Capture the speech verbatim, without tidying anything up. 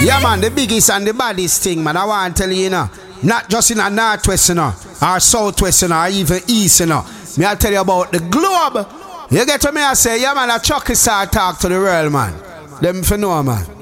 Yeah, man, the biggest and the baddest thing, man, I want to tell you, you know, not just in a northwest, you know, or southwest, you know, or even east, you know. Me I tell you about the globe. You get to me, I say, yeah, man, a chucky start talk to the world, man. Them for know, man.